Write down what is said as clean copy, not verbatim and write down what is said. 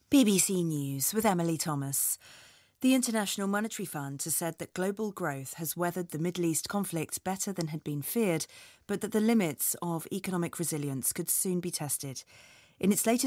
BBC News with Emily Thomas. The International Monetary Fund has said that global growth has weathered the Middle East conflict better than had been feared, but that the limits of economic resilience could soon be tested. In its latest